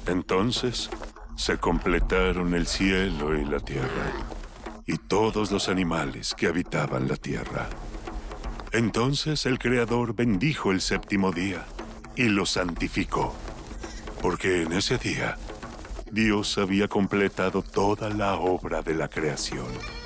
Entonces se completaron el cielo y la tierra, y todos los animales que habitaban la tierra. Entonces el Creador bendijo el séptimo día y lo santificó, porque en ese día Dios había completado toda la obra de la creación.